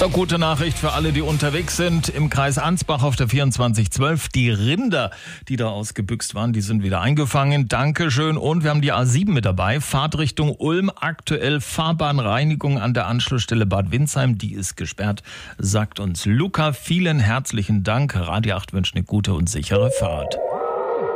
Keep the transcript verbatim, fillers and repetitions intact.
So, gute Nachricht für alle, die unterwegs sind. Im Kreis Ansbach auf der vierundzwanzig zwölf. Die Rinder, die da ausgebüxt waren, die sind wieder eingefangen. Dankeschön. Und wir haben die A sieben mit dabei. Fahrtrichtung Ulm. Aktuell Fahrbahnreinigung an der Anschlussstelle Bad Windsheim. Die ist gesperrt, sagt uns Luca. Vielen herzlichen Dank. Radio acht wünscht eine gute und sichere Fahrt.